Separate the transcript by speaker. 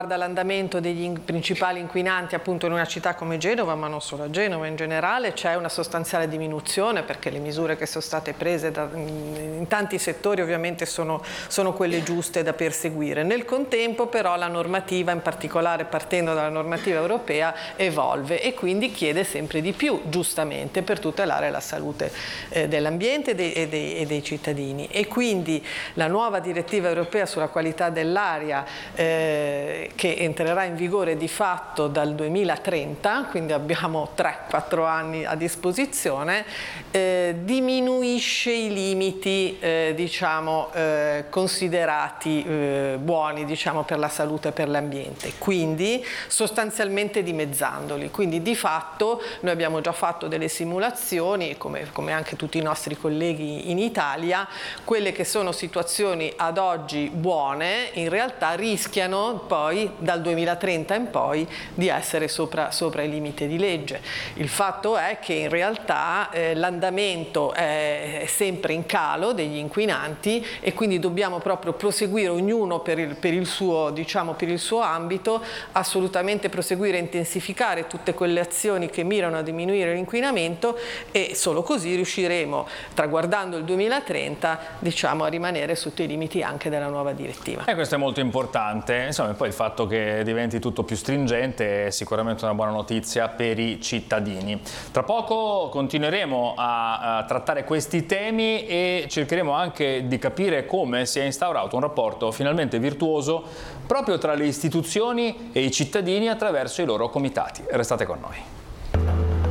Speaker 1: L'andamento degli principali inquinanti appunto in una città come Genova, ma non solo a Genova, in generale c'è una sostanziale diminuzione, perché le misure che sono state prese in tanti settori ovviamente sono quelle giuste da perseguire. Nel contempo però la normativa, in particolare partendo dalla normativa europea, evolve e quindi chiede sempre di più, giustamente, per tutelare la salute dell'ambiente e dei cittadini. E quindi la nuova direttiva europea sulla qualità dell'aria che entrerà in vigore di fatto dal 2030, quindi abbiamo 3-4 anni a disposizione, diminuisce i limiti considerati buoni per la salute e per l'ambiente, quindi sostanzialmente dimezzandoli. Quindi di fatto noi abbiamo già fatto delle simulazioni, come anche tutti i nostri colleghi in Italia, quelle che sono situazioni ad oggi buone in realtà rischiano poi dal 2030 in poi di essere sopra i limiti di legge. Il fatto è che in realtà l'andamento è sempre in calo degli inquinanti e quindi dobbiamo proprio proseguire ognuno per il suo ambito, assolutamente proseguire e intensificare tutte quelle azioni che mirano a diminuire l'inquinamento, e solo così riusciremo, traguardando il 2030, a rimanere sotto i limiti anche della nuova direttiva.
Speaker 2: E questo è molto importante. Insomma, poi il fatto che diventi tutto più stringente è sicuramente una buona notizia per i cittadini. Tra poco continueremo a trattare questi temi e cercheremo anche di capire come si è instaurato un rapporto finalmente virtuoso proprio tra le istituzioni e i cittadini attraverso i loro comitati. Restate con noi.